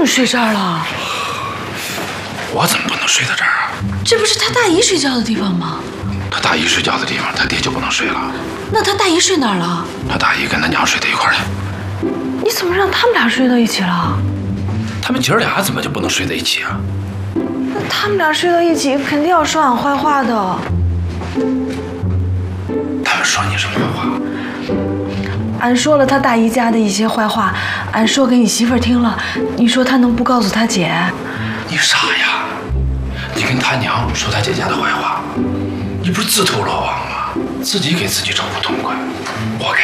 能睡这儿了？ 我怎么不能睡在这儿啊？ 这不是他大姨睡觉的地方吗？ 他大姨睡觉的地方，他爹就不能睡了。 那他大姨睡哪儿了？ 他大姨跟他娘睡在一块儿了。 你怎么让他们俩睡到一起了？ 他们姐儿俩怎么就不能睡在一起啊？ 那他们俩睡到一起，肯定要说俺坏话的。 他们说你什么坏话？ 俺说了他大姨家的一些坏话，俺说给你媳妇儿听了，你说他能不告诉他姐？ 你傻呀！你跟他娘说他姐家的坏话，你不是自投罗网吗？自己给自己找不痛快，活该。